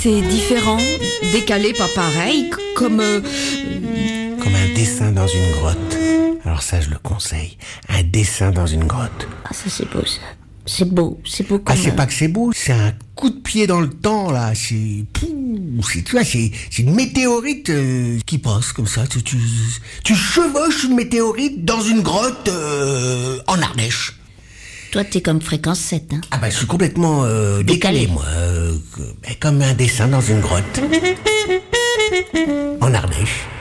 C'est différent, décalé, pas pareil, comme... Comme un dessin dans une grotte. Alors ça, je le conseille. Un dessin dans une grotte. Ah, ça c'est beau, ça. C'est beau comme... Ah, c'est pas que c'est beau, c'est un coup de pied dans le temps, là. C'est... tu vois, c'est une météorite qui passe comme ça. Tu chevauches une météorite dans une grotte en Ardèche. Toi, t'es comme fréquence 7, hein. Ah bah, je suis complètement décalé, moi. Comme un dessin dans une grotte. En Ardèche.